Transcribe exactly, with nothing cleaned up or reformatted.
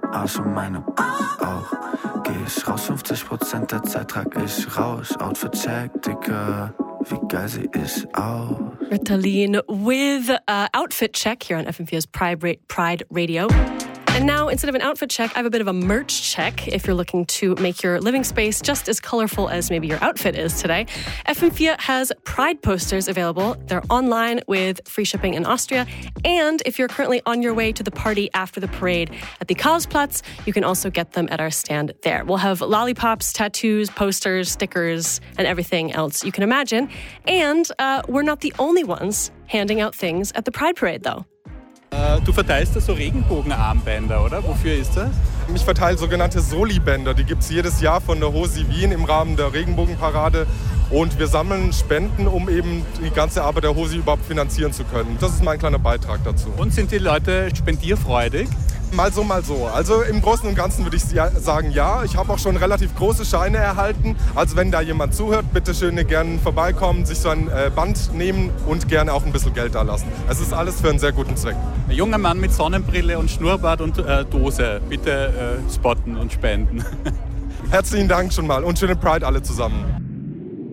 Arsch und meine auch. Geh ich raus, fünfzig Prozent der Zeit trag ich Rausch. Outfit check, Dicker, wie geil sie ist aus. Ritalin with uh, Outfit Check here on F M vier's Pride, Pride Radio. And now, instead of an outfit check, I have a bit of a merch check if you're looking to make your living space just as colorful as maybe your outfit is today. F M vier has Pride posters available. They're online with free shipping in Austria. And if you're currently on your way to the party after the parade at the Karlsplatz, you can also get them at our stand there. We'll have lollipops, tattoos, posters, stickers, and everything else you can imagine. And uh, we're not the only ones handing out things at the Pride Parade, though. Du verteilst da so Regenbogenarmbänder, oder? Wofür ist das? Ich verteile sogenannte Soli-Bänder. Die gibt es jedes Jahr von der Hosi Wien im Rahmen der Regenbogenparade. Und wir sammeln Spenden, um eben die ganze Arbeit der Hosi überhaupt finanzieren zu können. Das ist mein kleiner Beitrag dazu. Und sind die Leute spendierfreudig? Mal so, mal so. Also im Großen und Ganzen würde ich sagen, ja. Ich habe auch schon relativ große Scheine erhalten. Also wenn da jemand zuhört, bitte schön gerne vorbeikommen, sich so ein Band nehmen und gerne auch ein bisschen Geld da lassen. Es ist alles für einen sehr guten Zweck. Ein junger Mann mit Sonnenbrille und Schnurrbart und äh, Dose. Bitte äh, spotten und spenden. Herzlichen Dank schon mal und schöne Pride alle zusammen.